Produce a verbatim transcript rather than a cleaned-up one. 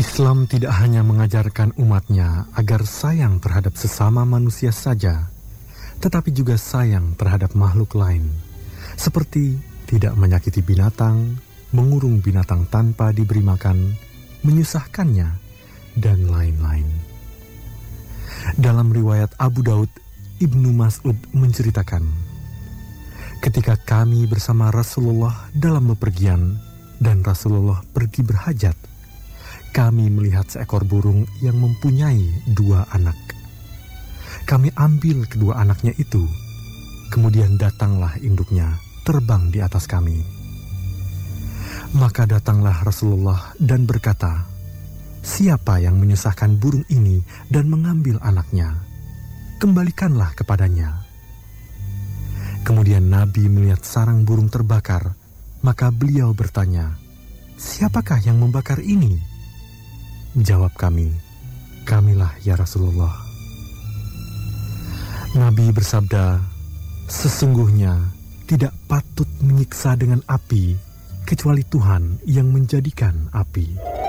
Islam tidak hanya mengajarkan umatnya agar sayang terhadap sesama manusia saja, tetapi juga sayang terhadap makhluk lain, seperti tidak menyakiti binatang, mengurung binatang tanpa diberi makan, menyusahkannya, dan lain-lain. Dalam riwayat Abu Daud, Ibnu Mas'ud menceritakan, ketika kami bersama Rasulullah dalam bepergian dan Rasulullah pergi berhajat, kami melihat seekor burung yang mempunyai dua anak. Kami ambil kedua anaknya itu, kemudian datanglah induknya terbang di atas kami. Maka datanglah Rasulullah dan berkata, "Siapa yang menyusahkan burung ini dan mengambil anaknya? Kembalikanlah kepadanya." Kemudian Nabi melihat sarang burung terbakar, maka beliau bertanya, "Siapakah yang membakar ini?" Jawab kami, "Kamilah ya Rasulullah." Nabi bersabda, "Sesungguhnya tidak patut menyiksa dengan api kecuali Tuhan yang menjadikan api."